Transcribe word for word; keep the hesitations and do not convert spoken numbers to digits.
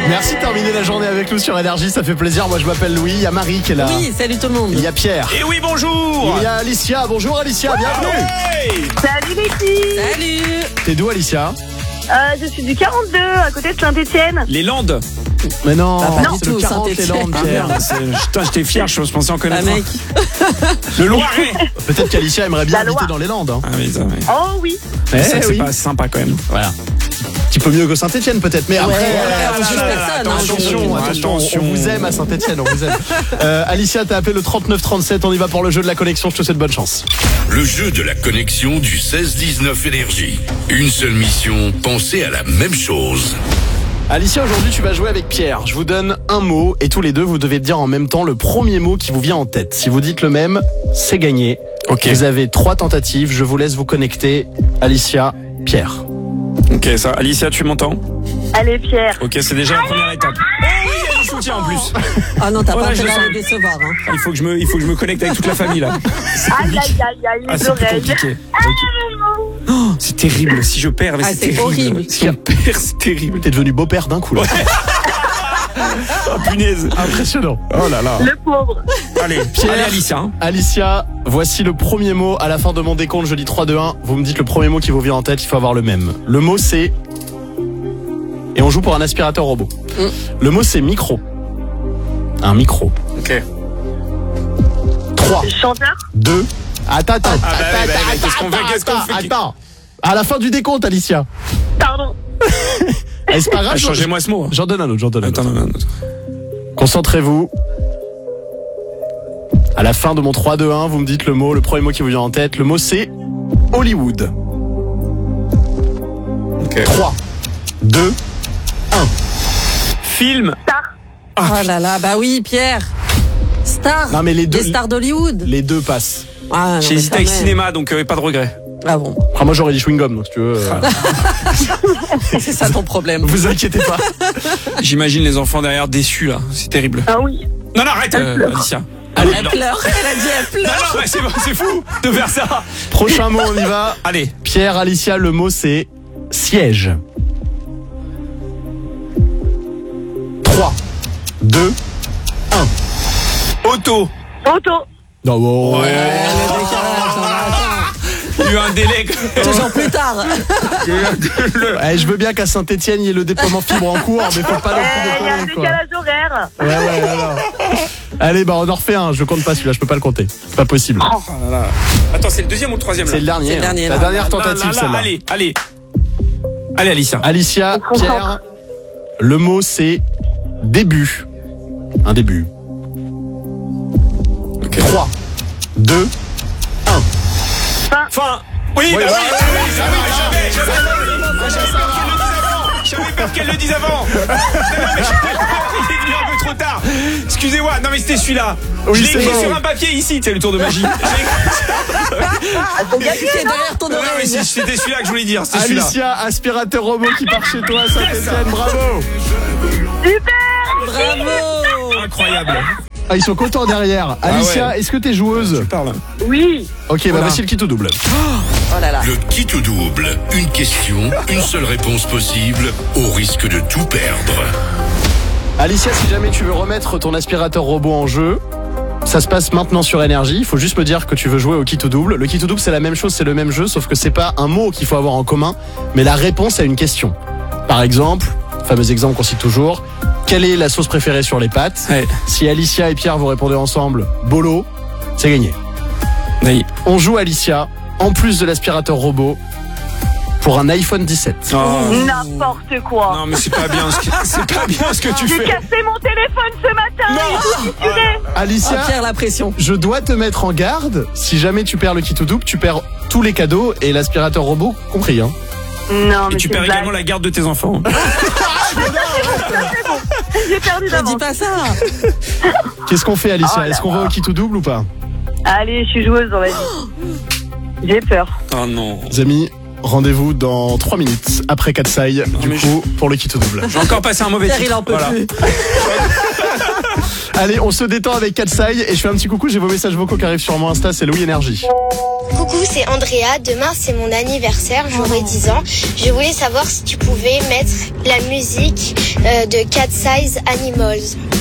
Merci de terminer la journée avec nous sur Énergie, ça fait plaisir. Moi je m'appelle Louis, il y a Marie qui est là. Oui, salut tout le monde. Il y a Pierre. Et oui, bonjour. Il y a Alicia. Bonjour Alicia, bienvenue. Hey. Salut les filles. Salut. T'es d'où Alicia? euh, Je suis du quarante-deux, à côté de Saint-Etienne. Les Landes. Mais non, Ah, pas c'est du le tout, quarante les Saint-Étienne. Landes, Ah Pierre. merde, c'est- putain, j'étais fier, je pensais en Ah connaître mec. un. Le Loiret. Peut-être qu'Alicia aimerait bien La habiter Loire. dans les Landes. Hein. Ah mais ça, mais... Oh oui. Eh ça, c'est oui. pas sympa quand même. Voilà. Un petit peu mieux que Saint-Etienne peut-être, mais après, Ouais, euh, on juge là, là, personne, là, hein, attention, je- attention, attention. on vous aime à Saint-Etienne, on vous aime. Euh, Alicia, t'as appelé le trente-neuf trente-sept, on y va pour le jeu de la connexion, je te souhaite bonne chance. Le jeu de la connexion du seize dix-neuf Énergie. Une seule mission, penser à la même chose. Alicia, aujourd'hui tu vas jouer avec Pierre. Je vous donne un mot et tous les deux vous devez dire en même temps le premier mot qui vous vient en tête. Si vous dites le même, c'est gagné. Ok. Vous avez trois tentatives, je vous laisse vous connecter. Alicia, Pierre. Ok, ça. Alicia, tu m'entends? Allez Pierre. Ok, c'est déjà la première étape. Oh oui, il y a du soutien en plus. Ah non, t'as Oh pas là, je intérêt le à sens. les décevoir. Hein. Il faut que je me, il faut que je me connecte avec toute la famille là. Aïe aïe aïe aïe, Ah, les c'est plus oreilles. compliqué. Oh, c'est terrible. Si je perds, mais Ah, c'est c'est terrible. horrible. Si on perd, c'est terrible. T'es devenu beau-père d'un coup là. Oh punaise. Impressionnant. Oh là là. Le pauvre. Allez, Pierre. allez Alicia. Hein. Alicia, voici le premier mot. À la fin de mon décompte, je dis trois, deux, un. Vous me dites le premier mot qui vous vient en tête, il faut avoir le même. Le mot c'est... Et on joue pour un aspirateur robot. Mm. Le mot c'est micro. Un micro. Ok. trois, Chanteur. deux... Attends, attends, Ah bah attends, oui, bah oui, attends, qu'est-ce qu'on fait, attends, qu'est-ce qu'on fait attends. À la fin du décompte, Alicia. Pardon. Eh, c'est pas grave, Ah, j'en- changez-moi ce mot. hein. J'en donne un autre, j'en donne un Attends, autre. non, non, non. Concentrez-vous. À la fin de mon trois, deux, un, vous me dites le mot, le premier mot qui vous vient en tête. Le mot c'est Hollywood. Ok. trois, deux, Film. Star. Oh là là, bah oui, Pierre. Star. Non, mais les deux- Les stars d'Hollywood. les deux passent. Ah, non, J'ai mais hésité quand avec même. cinéma, donc euh, pas de regret. Ah bon, Après, moi j'aurais dit chewing-gum, donc si tu veux. euh, c'est ça ton problème. vous inquiétez pas. J'imagine les enfants derrière déçus là. C'est terrible. Ah oui. Non, non, arrête, euh, Alicia. Allez, Elle pleure, elle a dit elle Non, pleure. non, mais c'est bon, c'est fou de faire ça. prochain mot, on y va. Allez. Pierre, Alicia, le mot c'est siège. trois, deux, Auto. Auto. non, bon. Ouais. Le décalage, on attend. Il y a eu un délai. Toujours plus tard. Eh, je veux bien qu'à Saint-Etienne, il y ait le déploiement fibre en cours, mais faut pas non Eh, plus il y a un déconner, quoi. décalage horaire. Ouais, ouais, alors. Allez, bah on en refait un. Je compte pas celui-là, je peux pas le compter. C'est pas possible. Oh là là. Attends, c'est le deuxième ou le troisième là? C'est le dernier. C'est le hein. dernier, La là. dernière Là, là, tentative, là, celle-là. Allez, allez. Allez, Alicia. Alicia, On se Pierre, concentre. le mot c'est début. Un début. Ok. trois, deux, Fin. Oui, Oui, bah bah, oui, oui, oui, oui, j'avais, j'avais, j'avais, j'avais peur qu'elle le dise avant. J'avais peur qu'elle le dise avant. Non, mais il est venu un peu trop tard. Excusez-moi, non mais c'était celui-là. Oui, Je l'ai c'est écrit bon. sur un papier ici, c'est le tour de magie. C'est derrière ton Non, non, mais oreille. c'est- c'était celui-là que je voulais dire. C'était celui-là. Alicia, aspirateur robot qui part chez toi à Saint-Etienne, bravo. Super. Bravo. Incroyable. Ah, ils sont contents derrière. Alicia, ouais. est-ce que t'es joueuse? Parle. Oui. Ok, bah Voilà. voici le kit au double. Oh là là. Le qui tout double. Une question, une seule réponse possible, au risque de tout perdre. Alicia, si jamais tu veux remettre ton aspirateur robot en jeu, ça se passe maintenant sur Énergie. Il faut juste me dire que tu veux jouer au kit au double. Le kit au double, c'est la même chose, c'est le même jeu, sauf que c'est pas un mot qu'il faut avoir en commun, mais la réponse à une question. Par exemple, fameux exemple qu'on cite toujours, quelle est la sauce préférée sur les pâtes? Ouais. Si Alicia et Pierre vous répondez ensemble, bolo, c'est gagné. Oui. On joue Alicia, en plus de l'aspirateur robot, pour un iPhone dix-sept. Oh. N'importe quoi. Non mais c'est pas bien ce que, c'est pas bien ce que tu J'ai fais. cassé mon téléphone ce matin. Non. Il est fissuré. Alicia, Oh, Pierre, la pression. je dois te mettre en garde. Si jamais tu perds le kit au double, tu perds tous les cadeaux et l'aspirateur robot compris. Hein. Non, mais Et tu c'est perds une blague. également la garde de tes enfants. J'ai perdu Ne dis d'avance. pas ça. Qu'est-ce qu'on fait, Alicia? Oh là Est-ce qu'on va au kit au double ou pas? Allez, je suis joueuse, on va dire. J'ai peur. Oh non. Les amis, Rendez-vous dans trois minutes après Katsai, du mais coup, pour le kit au double. J'ai encore passé un mauvais Pierre, titre. il en peut Voilà. plus. Allez, on se détend avec Katsai et je fais un petit coucou, j'ai vos messages vocaux qui arrivent sur mon Insta, c'est Louis Énergie. Coucou, c'est Andrea. Demain, c'est mon anniversaire. J'aurai dix ans. Je voulais savoir si tu pouvais mettre la musique euh, de Cat Size Animals.